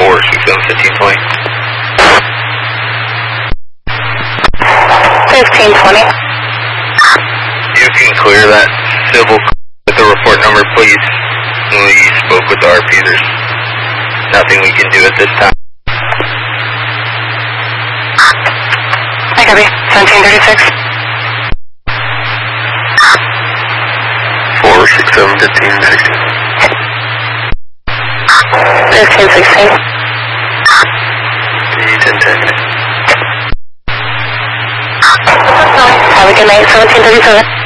4, 1520. 1520. You can clear that civil with the report number, please. We spoke with the RP. There's nothing we can do at this time. I copy. 1736. 467 1516. 1516. 1010. Have a good night. 1737.